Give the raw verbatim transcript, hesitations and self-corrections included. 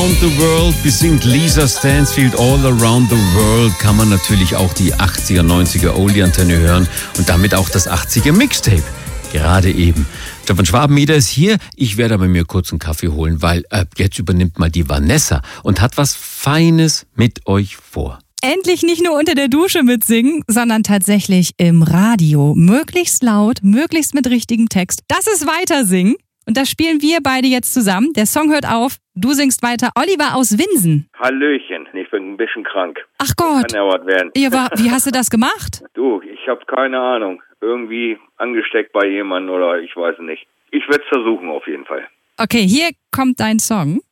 Around the World besingt Lisa Stansfield. All Around the World kann man natürlich auch die achtziger, neunziger Oldie-Antenne hören und damit auch das achtziger Mixtape. Gerade eben. Stefan Schwabeneder ist hier. Ich werde aber mir kurz einen Kaffee holen, weil äh, jetzt übernimmt mal die Vanessa und hat was Feines mit euch vor. Endlich nicht nur unter der Dusche mitsingen, sondern tatsächlich im Radio. Möglichst laut, möglichst mit richtigem Text. Das ist Weitersingen. Und das spielen wir beide jetzt zusammen. Der Song hört auf, du singst weiter. Oliver aus Winsen. Hallöchen, ich bin ein bisschen krank. Ach Gott. Kann ja was werden. Ja, aber wie hast du das gemacht? Du, ich habe keine Ahnung. Irgendwie angesteckt bei jemandem oder ich weiß nicht. Ich werde es versuchen auf jeden Fall. Okay, hier kommt dein Song.